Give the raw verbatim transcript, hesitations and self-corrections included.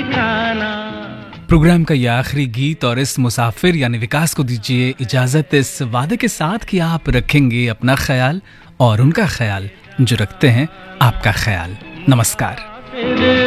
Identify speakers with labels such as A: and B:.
A: ठिकाना।
B: प्रोग्राम का यह आखिरी गीत और इस मुसाफिर यानी विकास को दीजिए इजाजत इस वादे के साथ कि आप रखेंगे अपना ख्याल और उनका ख्याल जो रखते हैं आपका ख्याल। नमस्कार।